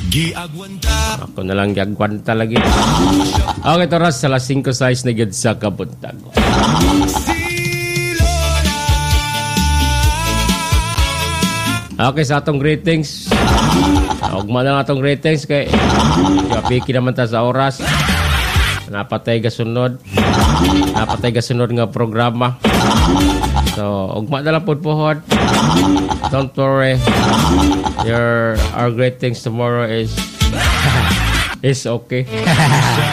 Ako na lang giagwanta lagi. Okay, toras sa las 5:06 na gid sa kabuntag. Okay, sa atong greetings. Ugma lang atong greetings kay kapiki naman ta sa oras. Napatay gasunod nga programa. So, ugma na lang po pohon. Don't worry. Our greetings tomorrow is okay.